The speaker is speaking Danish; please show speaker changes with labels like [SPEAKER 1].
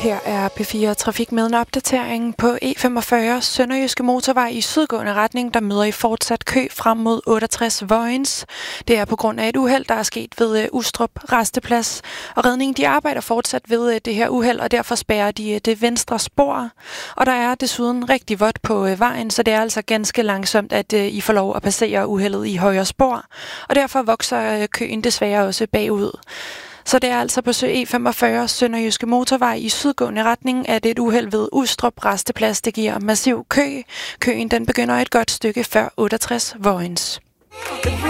[SPEAKER 1] Her er P4 Trafik med en opdatering på E45 Sønderjyske Motorvej i sydgående retning, der møder i fortsat kø frem mod 68 Vojens. Det er på grund af et uheld, der er sket ved Ustrup Rasteplads. Og redningen de arbejder fortsat ved det her uheld, og derfor spærrer de det venstre spor. Og der er desuden rigtig vådt på vejen, så det er altså ganske langsomt, at I får lov at passere uheldet i højre spor. Og derfor vokser køen desværre også bagud. Så det er altså på E45 Sønderjyske Motorvej i sydgående retning, at et uheld ved Ustrup Rasteplads, det giver massiv kø. Køen den begynder et godt stykke før 68 Vojens.